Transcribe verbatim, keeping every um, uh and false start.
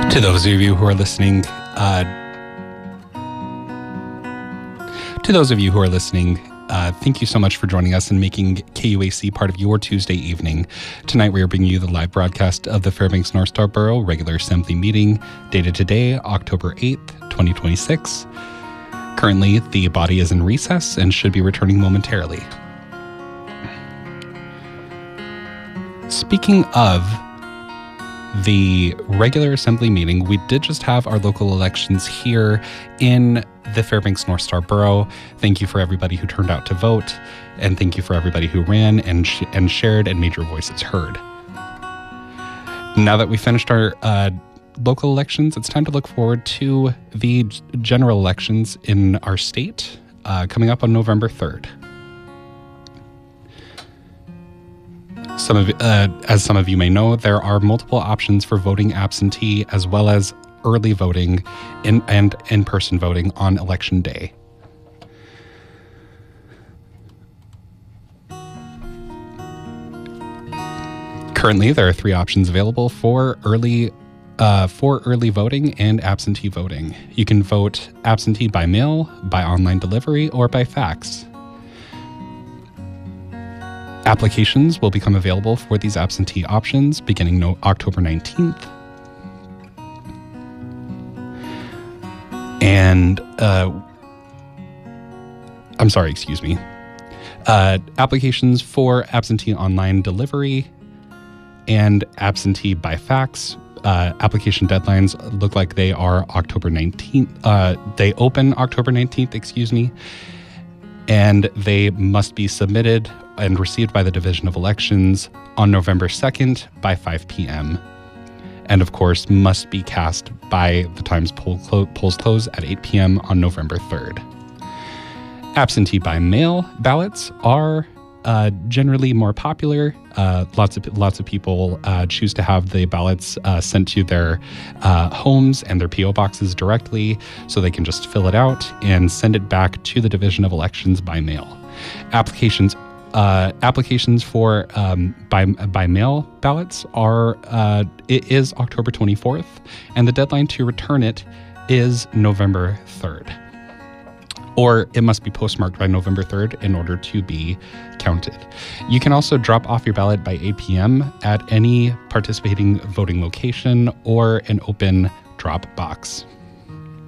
To those of you who are listening, uh, to those of you who are listening, uh, thank you so much for joining us and making K U A C part of your Tuesday evening. Tonight we are bringing you the live broadcast of the Fairbanks North Star Borough Regular Assembly Meeting, dated today, October eighth, twenty twenty-six. Currently, the body is in recess and should be returning momentarily. Speaking of the regular assembly meeting, we did just have our local elections here in the Fairbanks North Star Borough. Thank you for everybody who turned out to vote, and thank you for everybody who ran and sh- and shared and made your voices heard. Now that we finished our uh, local elections, it's time to look forward to the g- general elections in our state uh, coming up on November third. Some of, uh, as some of you may know, there are multiple options for voting absentee as well as early voting in, and in-person voting on election day. Currently, there are three options available for early uh, for early voting and absentee voting. You can vote absentee by mail, by online delivery, or by fax. Applications will become available for these absentee options beginning no- October nineteenth. And, uh, I'm sorry, excuse me. Uh, applications for absentee online delivery and absentee by fax. Uh, application deadlines look like they are October nineteenth. Uh, they open October nineteenth, excuse me. And they must be submitted and received by the Division of Elections on November second by five p.m. And of course, must be cast by the time's poll clo- polls close at eight p.m. on November third. Absentee by mail ballots are uh, generally more popular. Uh, lots of lots of people uh, choose to have the ballots uh, sent to their uh, homes and their P O boxes directly, so they can just fill it out and send it back to the Division of Elections by mail. Applications uh, applications for um, by by mail ballots are uh, it is October twenty-fourth, and the deadline to return it is November third. Or it must be postmarked by November third in order to be counted. You can also drop off your ballot by eight p.m. at any participating voting location or an open drop box.